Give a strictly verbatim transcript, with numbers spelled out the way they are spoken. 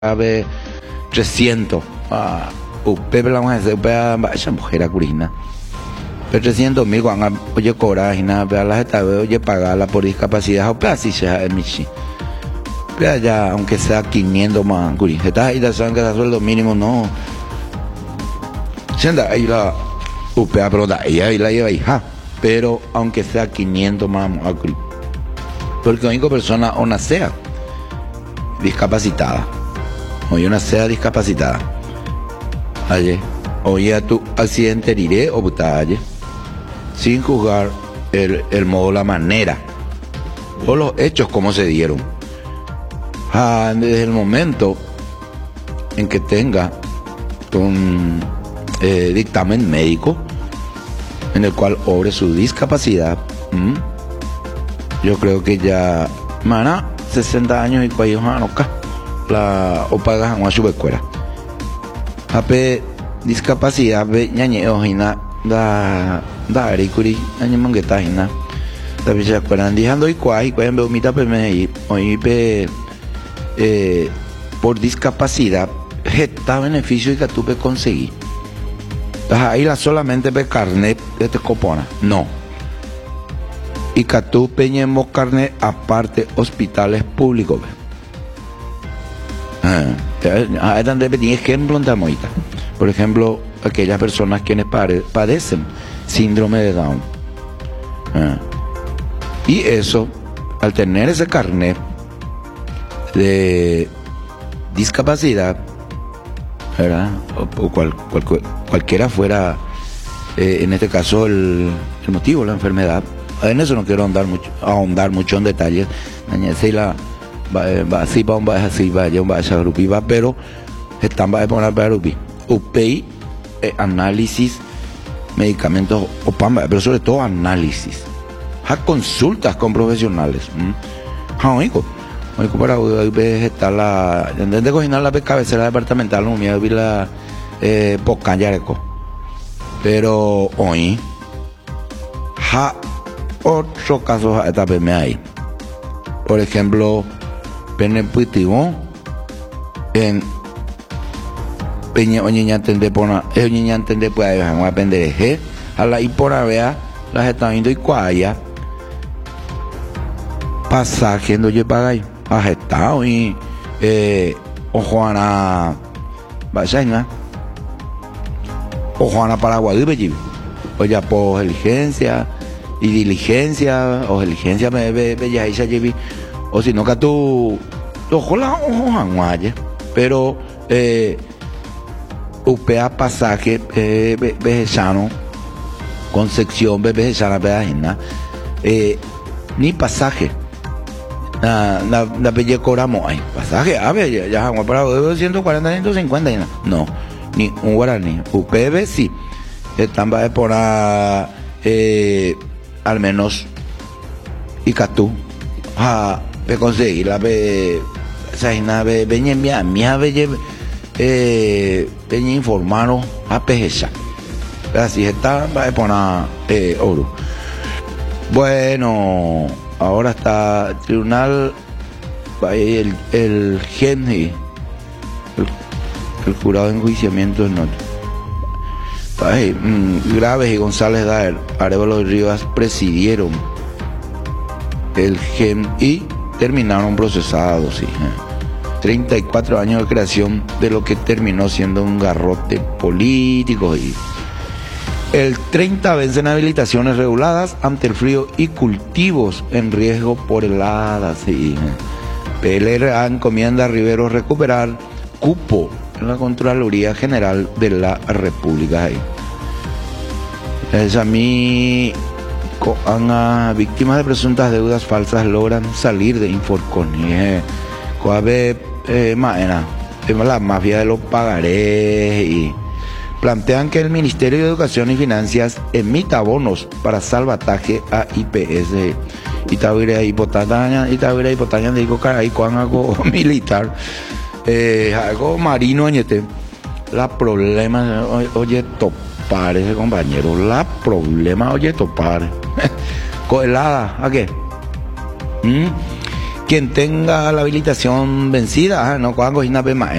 Ave trescientos a upe la vamos a hacer upe esa mujer a curina pero trescientos mil cuando oye cobrar y nada pero la gente oye pagarla por discapacidad o pe así sea en michi pero ya aunque sea quinientos más curina está ahí la saben que el sueldo mínimo no sienta ahí la upe pero ahí ahí la lleva hija pero aunque sea quinientos más porque la única persona o sea discapacitada oye una sea discapacitada ayer oye a tu accidente iré o butalle sin juzgar el, el modo, la manera o los hechos como se dieron ah, desde el momento en que tenga un eh, dictamen médico en el cual obre su discapacidad. ¿Mm? Yo creo que ya mana sesenta años y cuello acá la o pagas a su escuela ape discapacidad ve ñañeo hina da da aricuri año mangueta hina da bicha cueran dejando y cuai cueran veo mitad pe me hoy pe eh, por discapacidad gesta beneficio y que tú pe conseguí ahí la solamente pe carnet de te copona no y que tú peñemos carnet aparte hospitales públicos ah, es donde tiene ejemplo de moita. Por ejemplo, aquellas personas quienes padecen síndrome de Down. Ah. Y eso, al tener ese carnet de discapacidad, ¿verdad? O, o cual, cual, cualquiera fuera, eh, en este caso, el, el motivo, la enfermedad. En eso no quiero ahondar mucho, ahondar mucho en detalles. La, va así va un va así va ya un va a grupi va pero están va a poner para grupi U P I eh, análisis medicamentos o pamba pero sobre todo análisis a consultas con profesionales ah oigo oigo para está la de cocinar la cabecera departamental no me vi la eh pocayareco pero hoy ha otro caso esta vez me hay por ejemplo peneputivo en peña oña entender pona es oña entender pues vamos a pendeje a la y por vea las están viendo y cuaya pasaje no yo pagai a estado y eh o Juana Bachaina o Juana Paraguay belli oye por diligencia y diligencia o diligencia me ve bella ella llevi o si no que tú ojalá ojalá pero eh upea pasaje eh vejano Concepción vejana vejana eh ni pasaje na na na belle coramo hay pasaje a ver ya ya vamos para ciento cuarenta ciento cincuenta no ni un guaraní U P B sí están va a poner eh al menos y catú a de conseguir la be esa nave veñe mía mía belle eh veñe informaron a pejecha así está va a poner eh oro bueno ahora está tribunal el el Genji el, el jurado de enjuiciamiento en nota Ay, mmm, Graves y González Daer Arevalo y Rivas presidieron el Gen y terminaron procesados, sí. treinta y cuatro años de creación de lo que terminó siendo un garrote político y el treinta vencen habilitaciones reguladas ante el frío y cultivos en riesgo por heladas, sí. P L R A encomienda a Rivero recuperar cupo en la Contraloría General de la República. Es a mí Ana, víctimas de presuntas deudas falsas logran salir de Inforconie. Coabe eh, maena, la mafia de los pagarés y plantean que el Ministerio de Educación y Finanzas emita bonos para salvataje a I P S. Itabira hipotaña, Itabira hipotaña digo caray con algo militar, eh, algo marino añete. La problema, oye, topar ese compañero, la problema, oye, topar. Cohelada, ¿a qué? ¿Mm? quien tenga la habilitación vencida, ah, no cuando